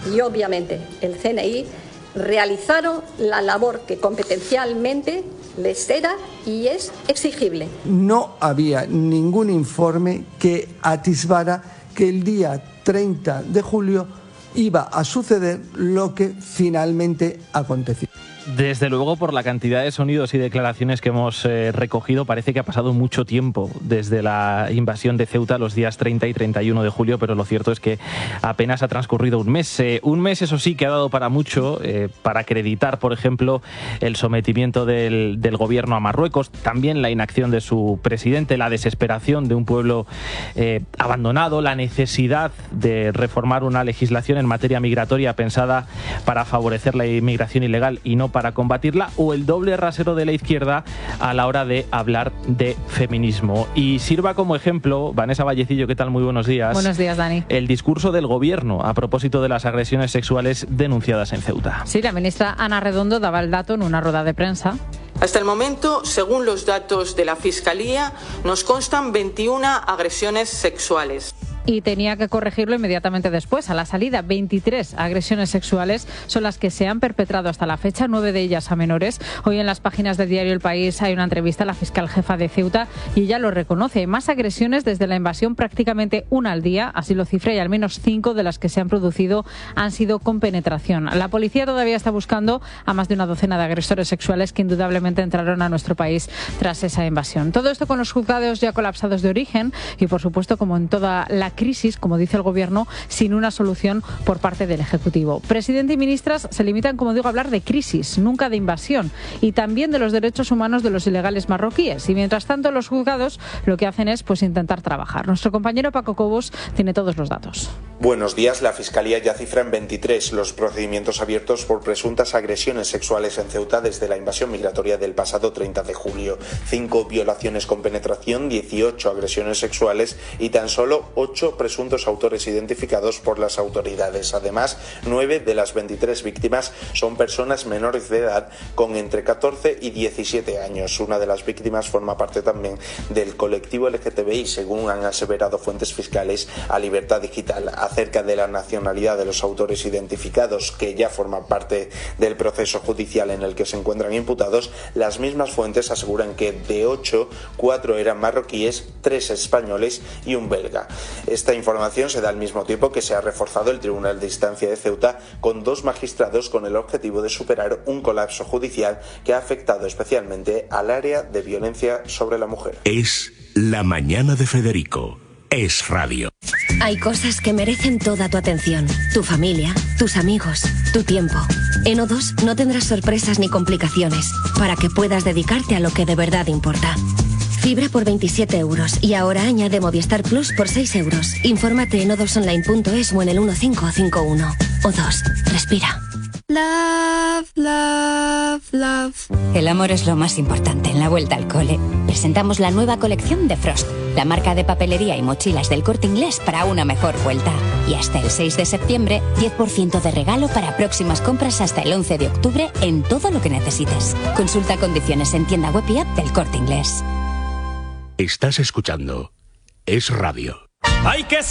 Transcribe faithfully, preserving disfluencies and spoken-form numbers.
y obviamente el C N I realizaron la labor que competencialmente les era y es exigible. No había ningún informe que atisbara que el día treinta de julio iba a suceder lo que finalmente aconteció. Desde luego, por la cantidad de sonidos y declaraciones que hemos eh, recogido, parece que ha pasado mucho tiempo desde la invasión de Ceuta los días treinta y treinta y uno de julio, pero lo cierto es que apenas ha transcurrido un mes. Eh, un mes, eso sí, que ha dado para mucho, eh, para acreditar, por ejemplo, el sometimiento del, del gobierno a Marruecos, también la inacción de su presidente, la desesperación de un pueblo eh, abandonado, la necesidad de reformar una legislación en materia migratoria pensada para favorecer la inmigración ilegal y no para combatirla, o el doble rasero de la izquierda a la hora de hablar de feminismo. Y sirva como ejemplo, Vanessa Vallecillo, ¿qué tal? Muy buenos días. Buenos días, Dani. El discurso del gobierno a propósito de las agresiones sexuales denunciadas en Ceuta. Sí, la ministra Ana Redondo daba el dato en una rueda de prensa. Hasta el momento, según los datos de la Fiscalía, nos constan veintiuna agresiones sexuales. Y tenía que corregirlo inmediatamente después. A la salida, veintitrés agresiones sexuales son las que se han perpetrado hasta la fecha, nueve de ellas a menores. Hoy en las páginas del diario El País hay una entrevista a la fiscal jefa de Ceuta y ella lo reconoce. Hay más agresiones desde la invasión, prácticamente una al día, así lo cifra, y al menos cinco de las que se han producido han sido con penetración. La policía todavía está buscando a más de una docena de agresores sexuales que indudablemente entraron a nuestro país tras esa invasión. Todo esto con los juzgados ya colapsados de origen y, por supuesto, como en toda la crisis, como dice el Gobierno, sin una solución por parte del Ejecutivo. Presidente y ministras se limitan, como digo, a hablar de crisis, nunca de invasión, y también de los derechos humanos de los ilegales marroquíes. Y mientras tanto, los juzgados lo que hacen es pues intentar trabajar. Nuestro compañero Paco Cobos tiene todos los datos. Buenos días. La Fiscalía ya cifra en veintitrés los procedimientos abiertos por presuntas agresiones sexuales en Ceuta desde la invasión migratoria del pasado treinta de julio. Cinco violaciones con penetración, dieciocho agresiones sexuales y tan solo ocho presuntos autores identificados por las autoridades. Además, nueve de las veintitrés víctimas son personas menores de edad con entre catorce y diecisiete años. Una de las víctimas forma parte también del colectivo L G T B I, según han aseverado fuentes fiscales a Libertad Digital. Acerca de la nacionalidad de los autores identificados, que ya forman parte del proceso judicial en el que se encuentran imputados, las mismas fuentes aseguran que de ocho, cuatro eran marroquíes, tres españoles y un belga. Esta información se da al mismo tiempo que se ha reforzado el Tribunal de Instancia de Ceuta con dos magistrados con el objetivo de superar un colapso judicial que ha afectado especialmente al área de violencia sobre la mujer. Es la mañana de Federico. Es radio. Hay cosas que merecen toda tu atención. Tu familia, tus amigos, tu tiempo. En O dos no tendrás sorpresas ni complicaciones para que puedas dedicarte a lo que de verdad importa. Fibra por veintisiete euros y ahora añade Movistar Plus por seis euros. Infórmate en o dos online punto es o en el uno cinco cinco uno. O dos. Respira. Love, love, love. El amor es lo más importante en la vuelta al cole. Presentamos la nueva colección de Frost, la marca de papelería y mochilas del Corte Inglés para una mejor vuelta. Y hasta el seis de septiembre, diez por ciento de regalo para próximas compras hasta el once de octubre en todo lo que necesites. Consulta condiciones en tienda web y app del Corte Inglés. Estás escuchando Es Radio. Hay que